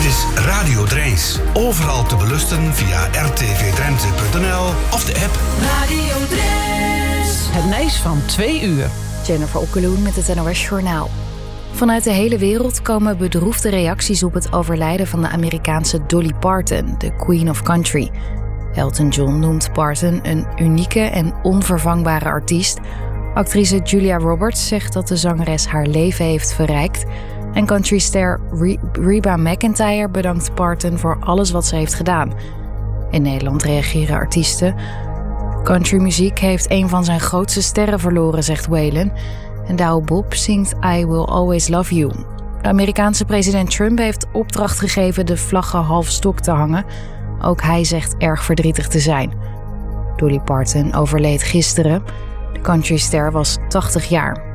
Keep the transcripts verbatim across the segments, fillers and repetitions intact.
Dit is Radio Drijns. Overal te beluisteren via r t v drenthe punt n l of de app. Radio Drijns. Het nieuws van twee uur. Jennifer Okkeloen met het N O S Journaal. Vanuit de hele wereld komen bedroefde reacties op het overlijden van de Amerikaanse Dolly Parton, de Queen of Country. Elton John noemt Parton een unieke en onvervangbare artiest. Actrice Julia Roberts zegt dat de zangeres haar leven heeft verrijkt. En countryster Re- Reba McEntire bedankt Parton voor alles wat ze heeft gedaan. In Nederland reageren artiesten. Countrymuziek heeft een van zijn grootste sterren verloren, zegt Waylon. En Douwe Bob zingt I Will Always Love You. De Amerikaanse president Trump heeft opdracht gegeven de vlaggen half stok te hangen. Ook hij zegt erg verdrietig te zijn. Dolly Parton overleed gisteren. De countryster was tachtig jaar.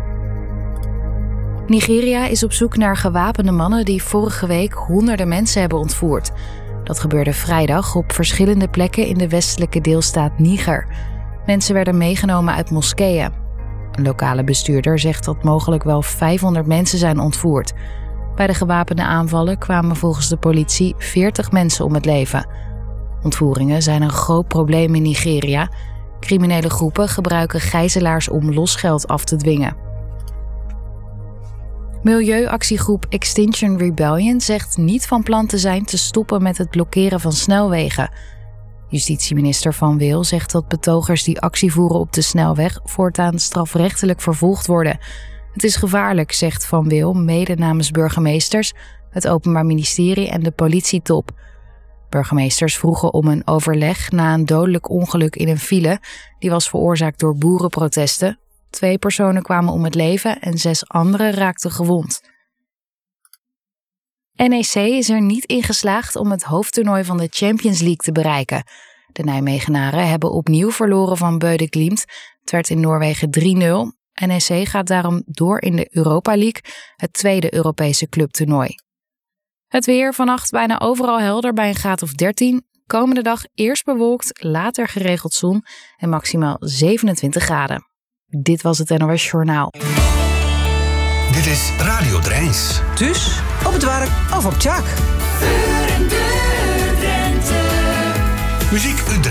Nigeria is op zoek naar gewapende mannen die vorige week honderden mensen hebben ontvoerd. Dat gebeurde vrijdag op verschillende plekken in de westelijke deelstaat Niger. Mensen werden meegenomen uit moskeeën. Een lokale bestuurder zegt dat mogelijk wel vijfhonderd mensen zijn ontvoerd. Bij de gewapende aanvallen kwamen volgens de politie veertig mensen om het leven. Ontvoeringen zijn een groot probleem in Nigeria. Criminele groepen gebruiken gijzelaars om losgeld af te dwingen. Milieuactiegroep Extinction Rebellion zegt niet van plan te zijn te stoppen met het blokkeren van snelwegen. Justitieminister Van Wil zegt dat betogers die actie voeren op de snelweg voortaan strafrechtelijk vervolgd worden. Het is gevaarlijk, zegt Van Wil, mede namens burgemeesters, het Openbaar Ministerie en de politietop. Burgemeesters vroegen om een overleg na een dodelijk ongeluk in een file. Die was veroorzaakt door boerenprotesten. Twee personen kwamen om het leven en zes anderen raakten gewond. N E C is er niet in geslaagd om het hoofdtoernooi van de Champions League te bereiken. De Nijmegenaren hebben opnieuw verloren van Bøde Glimt. Het werd in Noorwegen drie nul. N E C gaat daarom door in de Europa League, het tweede Europese clubtoernooi. Het weer vannacht bijna overal helder bij een graad of dertien. Komende dag eerst bewolkt, later geregeld zon en maximaal zevenentwintig graden. Dit was het N O S Journaal. Dit is Radio Drijns. Dus op het werk of op Tjak. Voor en door Drenthe. Muziek uit